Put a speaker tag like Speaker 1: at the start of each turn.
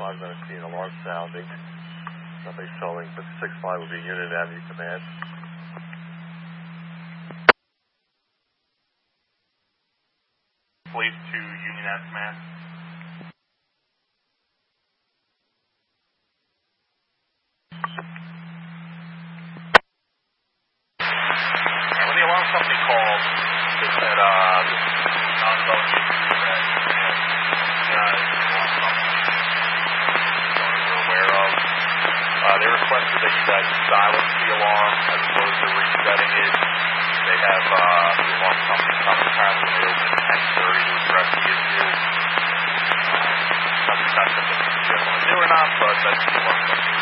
Speaker 1: 5 going to see an alarm sounding. Somebody's calling 665 will be Unit Avenue Command.
Speaker 2: Police to Union Ave Command. When the alarm company called, they said this is ongoing issue that you're aware of. They requested that you guys silence the alarm as opposed to resetting it. They have the alarm company coming apparently when they open at 10:30 to address the issue. That's not something you guys want to do or not, but that's the alarm company